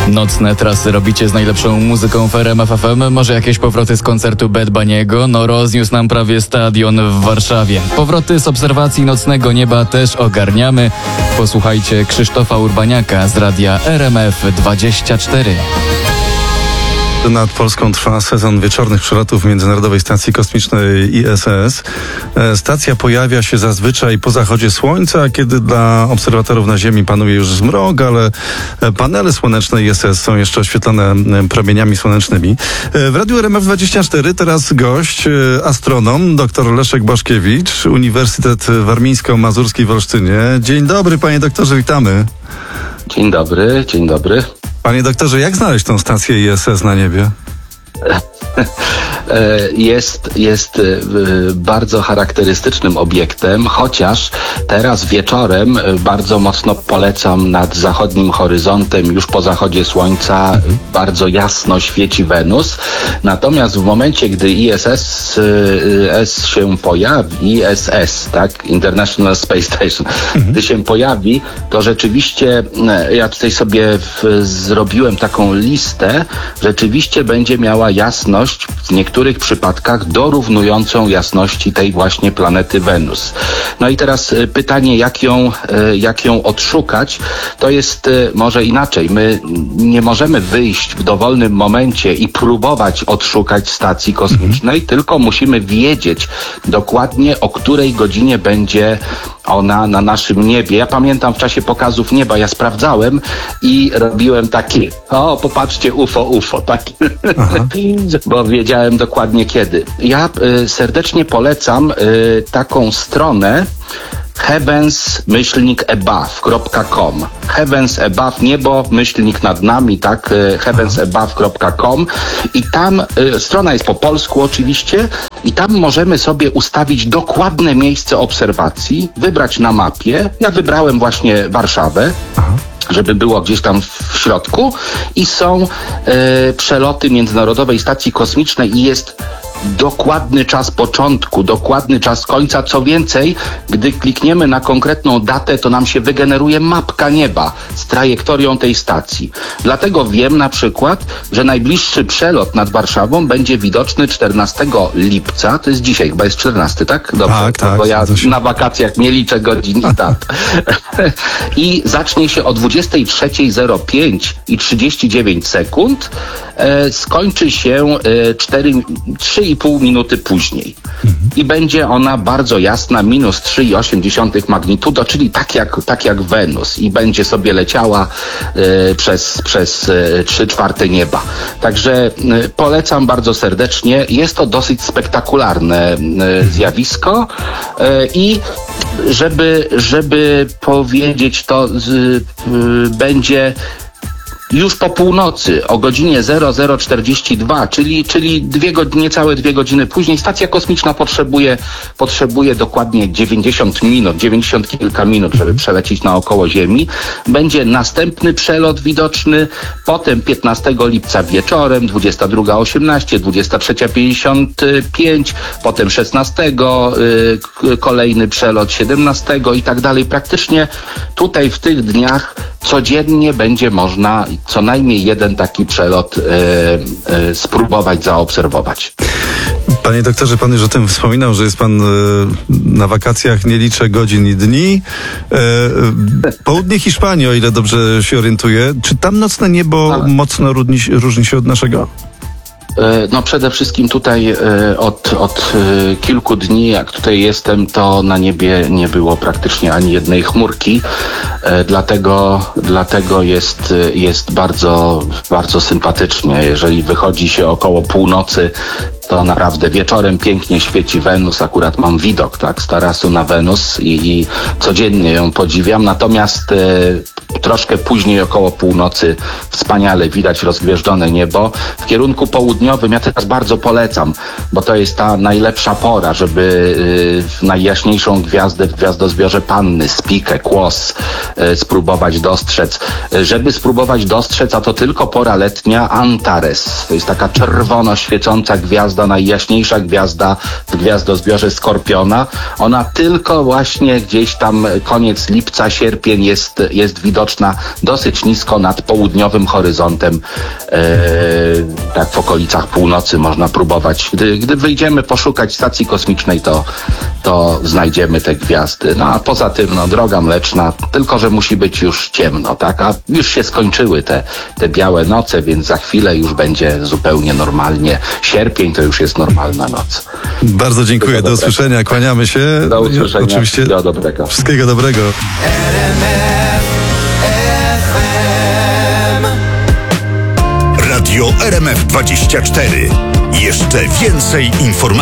Nocne trasy robicie z najlepszą muzyką w RMF FM. Może jakieś powroty z koncertu Bad Bunny'ego? No rozniósł nam prawie stadion w Warszawie. Powroty z obserwacji nocnego nieba też ogarniamy. Posłuchajcie Krzysztofa Urbaniaka z radia RMF 24. Nad Polską trwa sezon wieczornych przelotów Międzynarodowej Stacji Kosmicznej ISS. Stacja pojawia się zazwyczaj po zachodzie słońca, kiedy dla obserwatorów na Ziemi panuje już zmrok, ale panele słoneczne ISS są jeszcze oświetlone promieniami słonecznymi. W Radiu RMF24 teraz gość, astronom, dr Leszek Błaszkiewicz, Uniwersytet Warmińsko-Mazurski w Olsztynie. Dzień dobry, panie doktorze, witamy. Dzień dobry, dzień dobry. Panie doktorze, jak znaleźć tą stację ISS na niebie? Jest bardzo charakterystycznym obiektem, chociaż teraz wieczorem bardzo mocno polecam nad zachodnim horyzontem, już po zachodzie słońca, bardzo jasno świeci Wenus. Natomiast w momencie, gdy ISS się pojawi, ISS, tak, International Space Station, gdy się pojawi, to rzeczywiście, ja tutaj sobie zrobiłem taką listę, rzeczywiście będzie miała jasność w niektórych przypadkach dorównującą jasności tej właśnie planety Wenus. No i teraz pytanie, jak ją odszukać, to jest może inaczej. My nie możemy wyjść w dowolnym momencie i próbować odszukać stacji kosmicznej, tylko musimy wiedzieć dokładnie, o której godzinie będzie ona na naszym niebie. Ja pamiętam w czasie pokazów nieba, ja sprawdzałem i robiłem taki, popatrzcie, UFO, taki, bo wiedziałem dokładnie kiedy. Ja serdecznie polecam taką stronę heavens-above.com. Heavens above, niebo, myślnik nad nami, tak, heavensabove.com i tam strona jest po polsku oczywiście i tam możemy sobie ustawić dokładne miejsce obserwacji, wybrać na mapie. Ja wybrałem właśnie Warszawę, żeby było gdzieś tam w środku i są przeloty Międzynarodowej Stacji Kosmicznej i jest dokładny czas początku, dokładny czas końca. Co więcej, gdy klikniemy na konkretną datę, to nam się wygeneruje mapka nieba z trajektorią tej stacji. Dlatego wiem na przykład, że najbliższy przelot nad Warszawą będzie widoczny 14 lipca. To jest dzisiaj, chyba jest 14, tak? Dobrze, tak, bo ja na wakacjach nie liczę godzin i dat. I zacznie się o 23:05 i 39 sekund. Skończy się 3,5 minuty później. I będzie ona bardzo jasna, minus 3,8 magnitudo, czyli tak jak Wenus. I będzie sobie leciała przez 3/4 nieba. Także polecam bardzo serdecznie. Jest to dosyć spektakularne zjawisko i żeby powiedzieć to, będzie już po północy, o godzinie 00:42, czyli niecałe 2 godziny później. Stacja kosmiczna potrzebuje dokładnie 90 kilka minut, żeby przelecieć naokoło Ziemi. Będzie następny przelot widoczny, potem 15 lipca wieczorem, 22:18, 23:55, potem 16, kolejny przelot 17 i tak dalej. Praktycznie tutaj w tych dniach codziennie będzie można co najmniej jeden taki przelot spróbować zaobserwować. Panie doktorze, pan już o tym wspominał, że jest pan na wakacjach, nie liczę godzin i dni. Południe Hiszpanii, o ile dobrze się orientuję. Czy tam nocne niebo mocno różni się od naszego? No przede wszystkim tutaj od kilku dni, jak tutaj jestem, to na niebie nie było praktycznie ani jednej chmurki, dlatego jest bardzo, bardzo sympatycznie. Jeżeli wychodzi się około północy, to naprawdę wieczorem pięknie świeci Wenus. Akurat mam widok, tak, z tarasu na Wenus i codziennie ją podziwiam. Natomiast troszkę później, około północy, wspaniale widać rozgwieżdżone niebo. W kierunku południowym ja teraz bardzo polecam, bo to jest ta najlepsza pora, żeby najjaśniejszą gwiazdę w gwiazdozbiorze Panny, Spikę, Kłos spróbować dostrzec. Żeby spróbować dostrzec, a to tylko pora letnia, Antares. To jest taka czerwono świecąca gwiazda, gwiazda, najjaśniejsza gwiazda w gwiazdozbiorze Skorpiona. Ona tylko właśnie gdzieś tam koniec lipca, sierpień jest widoczna dosyć nisko nad południowym horyzontem, tak w okolicach północy można próbować. Gdy wyjdziemy poszukać stacji kosmicznej, to znajdziemy te gwiazdy. No a poza tym, Droga Mleczna, tylko że musi być już ciemno, tak? A już się skończyły te białe noce, więc za chwilę już będzie zupełnie normalnie. Sierpień to już jest normalna noc. Bardzo dziękuję, do usłyszenia, kłaniamy się. Do usłyszenia, Oczywiście wszystkiego dobrego. Wszystkiego dobrego. Radio RMF 24. Jeszcze więcej informacji.